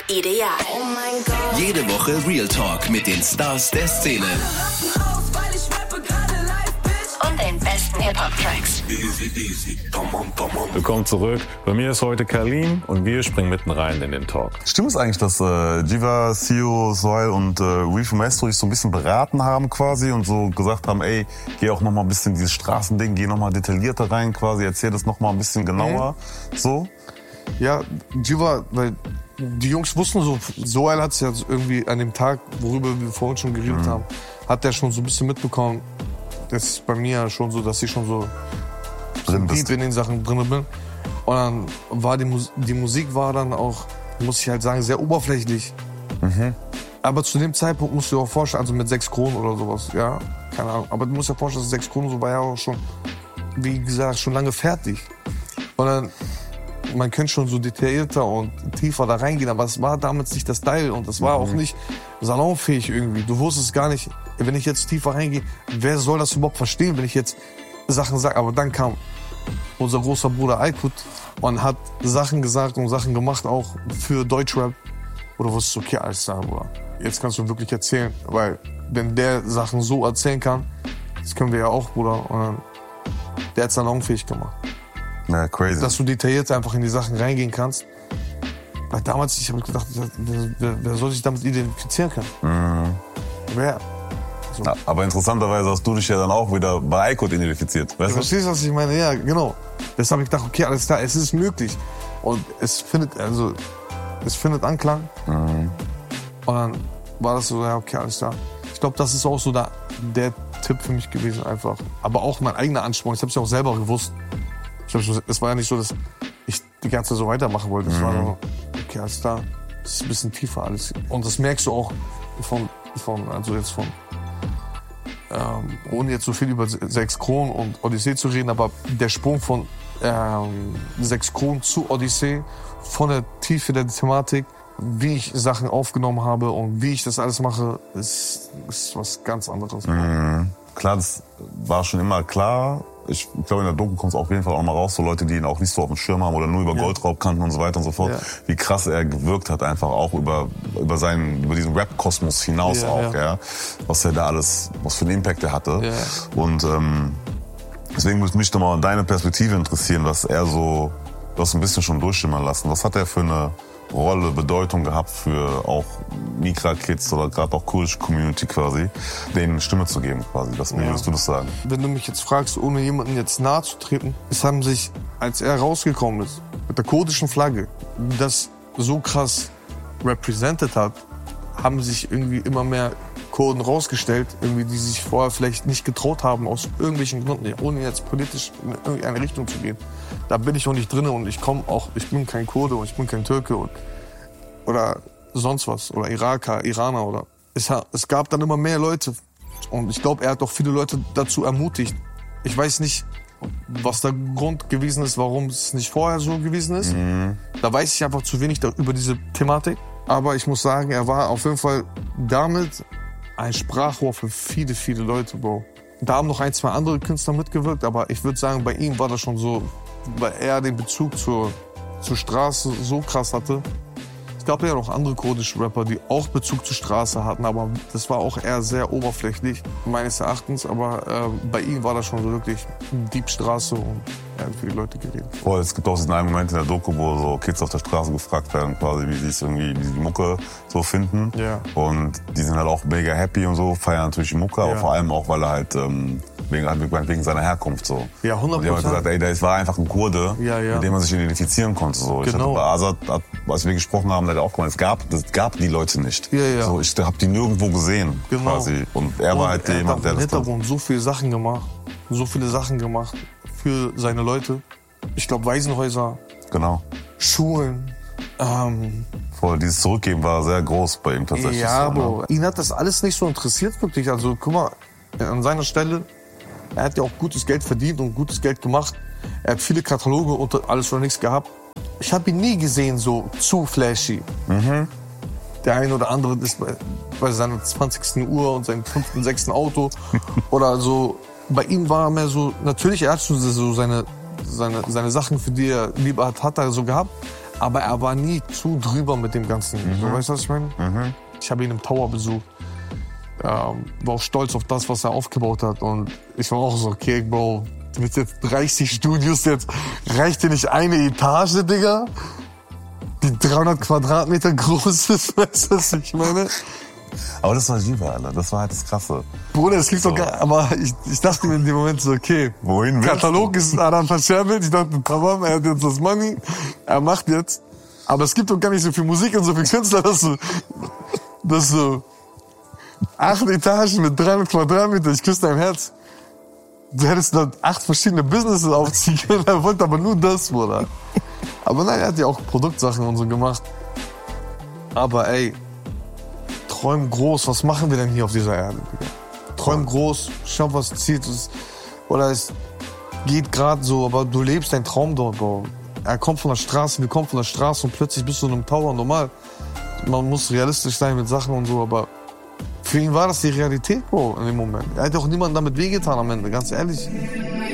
Ideal. Oh mein Gott. Jede Woche Real Talk mit den Stars der Szene. Und den besten Hip-Hop-Tracks. Willkommen zurück. Bei mir ist heute Kalim und wir springen mitten rein in den Talk. Stimmt es eigentlich, dass Jiva, Sio, Soil und Reef Maestro sich so ein bisschen beraten haben quasi und so gesagt haben, ey, geh auch noch mal ein bisschen dieses Straßending, geh noch mal detaillierter rein quasi, erzähl das noch mal ein bisschen genauer, so? Ja, Jiva, weil die Jungs wussten so, Soil hat es ja irgendwie an dem Tag, worüber wir vorhin schon geredet haben, hat der schon so ein bisschen mitbekommen. Das ist bei mir ja schon so, dass ich schon so deep in den Sachen drin bin. Und dann war die Musik war dann auch, muss ich halt sagen, sehr oberflächlich. Aber zu dem Zeitpunkt musst du dir auch vorstellen, also mit 6 Kronen oder sowas, ja, keine Ahnung. Aber du musst dir vorstellen, 6 Kronen so war ja auch schon, wie gesagt, schon lange fertig. Und dann, man könnte schon so detaillierter und tiefer da reingehen, aber es war damals nicht der Style und es war auch nicht salonfähig irgendwie. Du wusstest gar nicht, wenn ich jetzt tiefer reingehe, wer soll das überhaupt verstehen, wenn ich jetzt Sachen sage. Aber dann kam unser großer Bruder Aykut und hat Sachen gesagt und Sachen gemacht, auch für Deutschrap. Oder wusstest du, okay, alles klar, Bruder. Jetzt kannst du wirklich erzählen, weil wenn der Sachen so erzählen kann, das können wir ja auch, Bruder. Und dann, der hat salonfähig gemacht. Ja, crazy. Dass du detailliert einfach in die Sachen reingehen kannst. Weil damals, ich habe gedacht, wer soll sich damit identifizieren können? Wer? So. Ja, aber interessanterweise hast du dich ja dann auch wieder bei Aykut identifiziert, weißt Du verstehst, was ich meine? Ja, genau. Deshalb habe ich gedacht, okay, alles klar, es ist möglich. Und es findet Anklang. Und dann war das so, ja, okay, alles klar. Ich glaube, das ist auch so der Tipp für mich gewesen einfach. Aber auch mein eigener Ansporn. Ich habe es ja auch selber gewusst. Es war ja nicht so, dass ich die ganze Zeit so weitermachen wollte. Es war so, okay, alles klar, das ist ein bisschen tiefer alles. Und das merkst du auch ohne jetzt so viel über 6 Kronen und Odyssee zu reden, aber der Sprung von 6 Kronen zu Odyssee, von der Tiefe der Thematik, wie ich Sachen aufgenommen habe und wie ich das alles mache, ist was ganz anderes. Klar, das war schon immer klar. Ich glaube, in der Doku kommt es auf jeden Fall auch mal raus, so Leute, die ihn auch nicht so auf dem Schirm haben oder nur über Goldraub kannten und so weiter und so fort, wie krass er gewirkt hat, einfach auch über diesen Rap-Kosmos hinaus auch, ja, was er da alles, was für einen Impact er hatte. Ja. Und deswegen würde mich doch mal deine Perspektive interessieren, was er so, du hast ein bisschen schon durchschimmern lassen. Was hat er für eine Rolle, Bedeutung gehabt für auch Mikra-Kids oder gerade auch kurdische Community quasi, denen Stimme zu geben quasi? Wie würdest du das sagen? Wenn du mich jetzt fragst, ohne jemanden jetzt nahe zu treten, es haben sich, als er rausgekommen ist, mit der kurdischen Flagge, das so krass represented hat, haben sich irgendwie immer mehr Kurden rausgestellt, irgendwie, die sich vorher vielleicht nicht getraut haben, aus irgendwelchen Gründen, ohne jetzt politisch in irgendeine Richtung zu gehen. Da bin ich noch nicht drin und ich bin kein Kurde und ich bin kein Türke oder sonst was, oder Iraker, Iraner oder. Es gab dann immer mehr Leute und ich glaube, er hat auch viele Leute dazu ermutigt. Ich weiß nicht, was der Grund gewesen ist, warum es nicht vorher so gewesen ist. Da weiß ich einfach zu wenig über diese Thematik. Aber ich muss sagen, er war auf jeden Fall damit ein Sprachrohr für viele, viele Leute, Bro. Da haben noch 1, 2 andere Künstler mitgewirkt, aber ich würde sagen, bei ihm war das schon so, weil er den Bezug zur Straße so krass hatte. Es gab ja noch andere kurdische Rapper, die auch Bezug zur Straße hatten, aber das war auch eher sehr oberflächlich, meines Erachtens. Aber bei ihm war das schon so wirklich Diebstraße und er hat für die Leute geredet. Es gibt auch diesen einen Moment in der Doku, wo so Kids auf der Straße gefragt werden, quasi, wie sie die Mucke so finden. Ja. Und die sind halt auch mega happy und so, feiern natürlich die Mucke, aber vor allem auch, weil er halt wegen seiner Herkunft so. Ja, 100%. Und die haben halt gesagt, ey, der war einfach ein Kurde, mit dem man sich identifizieren konnte. So. Ich hatte bei Azad, als wir gesprochen haben, hat er auch gemeint, es gab die Leute nicht. Ja. So, ich habe die nirgendwo gesehen, quasi. Und er war halt jemand, der im Hintergrund so viele Sachen gemacht für seine Leute. Ich glaube, Waisenhäuser, Schulen. Voll, dieses Zurückgeben war sehr groß bei ihm tatsächlich. Ja, so, Bro. Ihn hat das alles nicht so interessiert, wirklich. Also, guck mal, an seiner Stelle, er hat ja auch gutes Geld verdient und gutes Geld gemacht. Er hat viele Kataloge und alles oder nichts gehabt. Ich habe ihn nie gesehen so zu flashy. Der eine oder andere ist bei seiner 20. Uhr und seinem 5., 6. Auto oder so. Bei ihm war er mehr so, natürlich, er hat schon so seine Sachen, für die er lieber hat er so gehabt. Aber er war nie zu drüber mit dem Ganzen. So, weißt du, was ich meine? Ich habe ihn im Tower besucht. War auch stolz auf das, was er aufgebaut hat. Und ich war auch so, okay, Bro, mit jetzt 30 Studios, jetzt reicht dir nicht eine Etage, Digga? Die 300 Quadratmeter groß ist, weißt du, was ich meine? Aber das war Jiva, Alter. Das war halt das Krasse. Bruder, es gibt doch gar, aber ich dachte mir in dem Moment so, okay, Wohin Katalog ist Adam verscherbelt. Ich dachte, tamam, er hat jetzt das Money, er macht jetzt. Aber es gibt doch gar nicht so viel Musik und so viel Künstler, dass so 8 Etagen mit 300 Quadratmeter, ich küsse dein Herz. Du hättest dort 8 verschiedene Businesses aufziehen können, er wollte aber nur das, Bruder. Aber nein, er hat ja auch Produktsachen und so gemacht. Aber ey, träum groß, was machen wir denn hier auf dieser Erde, Digga? Träum groß, schau, was zieht es. Oder es geht gerade so, aber du lebst deinen Traum dort, Bro. Er kommt von der Straße, wir kommen von der Straße und plötzlich bist du in einem Tower. Normal, man muss realistisch sein mit Sachen und so, aber für ihn war das die Realität, Bro, in dem Moment. Er hat auch niemandem damit wehgetan am Ende, ganz ehrlich.